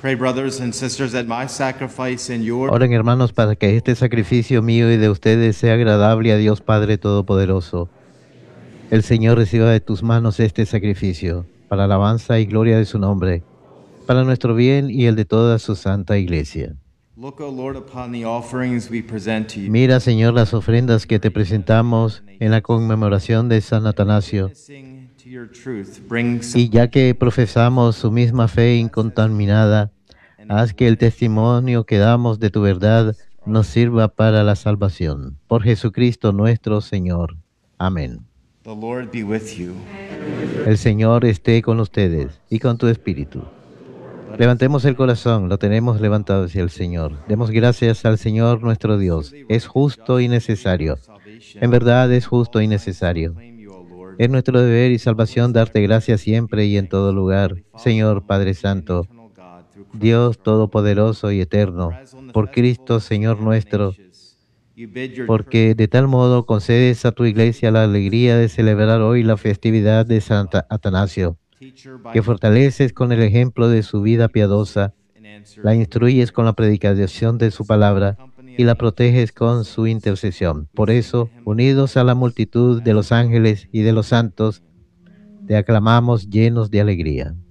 Pray, brothers and sisters, that my sacrifice and yours Oren, hermanos, para que este sacrificio mío y de ustedes sea agradable a Dios Padre Todopoderoso. El Señor reciba de tus manos este sacrificio, para alabanza y gloria de su nombre, para nuestro bien y el de toda su santa Iglesia. look, O Lord, upon the offerings we present to you. Mira, Señor, las ofrendas que te presentamos en la conmemoración de San Atanasio, Witnessing to your truth, bring y ya que profesamos su misma fe incontaminada, haz que el testimonio que damos de tu verdad nos sirva para la salvación. Por Jesucristo nuestro Señor. Amén. the Lord be with you. El Señor esté con ustedes y con tu espíritu. Levantemos el corazón, lo tenemos levantado hacia el Señor. Demos gracias al Señor nuestro Dios. Es justo y necesario. En verdad es justo y necesario. Es nuestro deber y salvación darte gracias siempre y en todo lugar, Señor Padre Santo, Dios Todopoderoso y Eterno, por Cristo, Señor nuestro, porque de tal modo concedes a tu Iglesia la alegría de celebrar hoy la festividad de San Atanasio, que fortaleces con el ejemplo de su vida piadosa, la instruyes con la predicación de su palabra y la proteges con su intercesión. Por eso, unidos a la multitud de los ángeles y de los santos, te aclamamos llenos de alegría.